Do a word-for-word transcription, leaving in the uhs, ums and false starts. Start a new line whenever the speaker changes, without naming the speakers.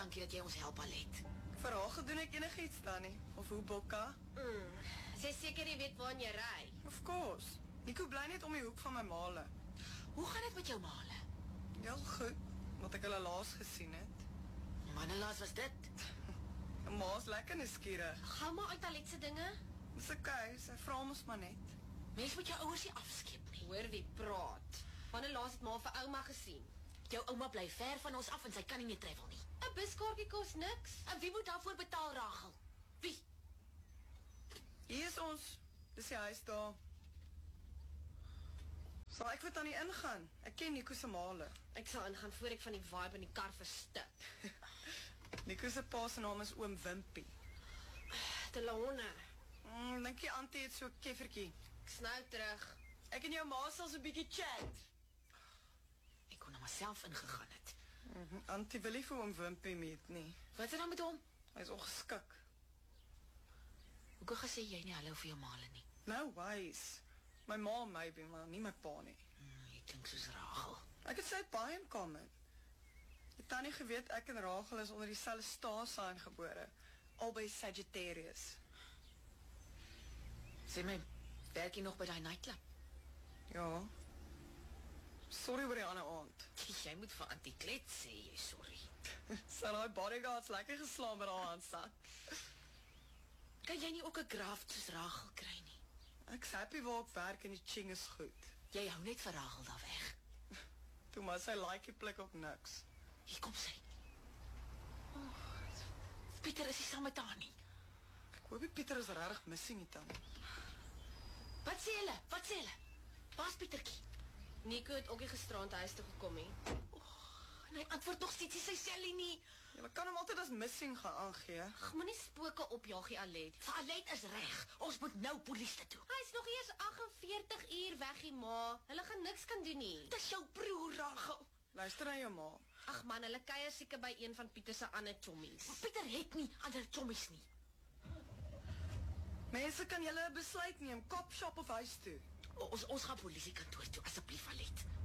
dankie dat jy ons help, Alet.
Vir Rachel doen ek enigiets dan nie. Of hoe, Bokka?
Mm, sy seker jy weet waar jy ry.
Of course. Nico bly net om die hoek van my male.
Hoe gaan dit met jou male?
Heel goed, wat ek hulle laas gesien het.
Wanneer laas was dit?
Ma is lekker nuuskierig.
Gaan maar uit Aletse dinge.
Dis okay, sy vra ons maar net.
Mens moet jou ouers nie afskeep nie.
Hoor wie praat. Wanneer laas het ma vir ouma gesien?
Jou ouma bly ver van ons af en sy kan nie meer travel nie.
'n Buskaartjie kos niks.
En wie moet daarvoor betaal, Rachel? Wie?
Hier is ons. Dis die huis daar. Sal ek vir Tannie ingaan? Ek ken Nico se male.
Ek sal ingaan voor ek van die vibe in die kar verstik.
Nico se pa se naam is Oom Wimpie.
Te lahonde.
Mm, dink jy Antie het so 'n keffertjie?
Ek snou terug.
Ek en jou ma sal so 'n bietjie chat.
Ek kon na myself ingegaan het.
Mm-hmm. Antie wil nie vir Oom Wimpie meet nie.
Wat is er dan met hom?
Hy is ongeskik.
Hoekom gesê jy nie hallo vir jou male nie?
No ways. My ma maybe, maar nie my pa nie.
Hmm, jy klink soos Rachel.
Ek het sy baie in common. Het Tannie geweet ek en Rachel is onder dieselfde star sign gebore. Albei Sagittarius.
Sê my, werk jy nog by die nightclub?
Ja. Sorry oor die ander aand.
Jy moet vir Auntie Klet sê, jy sorry.
Sy die bodyguards lekker geslaan met haar handsak.
Kan jy nie ook 'n graft soos Rachel kry nie?
Ek is happy waar ek werk en die ching is goed.
Jy hou net vir Rachel daar weg.
Toe maar sy like die plek op niks.
Hier kom sy. Oh, Pieter is nie saam met haar nie.
Ek hoop die Pieter is regtig missing nie, Tannie.
Wat sê hulle? Wat sê hulle? Waar's Pietertjie?
Nico het ook nie gisterand huis toe gekom nie.
En hy antwoord nog steeds nie sy Sally nie.
Jy kan hom altyd as missing gaan aangee.
Ag, moenie spoke opjaagie, Alet.
Vir Alet is reg. Ons moet nou polisie toe.
Hy is nog eers agt en veertig uur weg, die ma. Hulle gaan niks kan doen nie.
Dis jou broer, Rachel.
Luister na jou ma.
Ag man, hulle kuier seker by een van Pieter se ander chommies.
Pieter het nie ander chommies nie.
Mense, kan julle 'n besluit neem, kop shop of huis toe?
Ons ons gaan polisiekantoor toe, asseblief, Alet.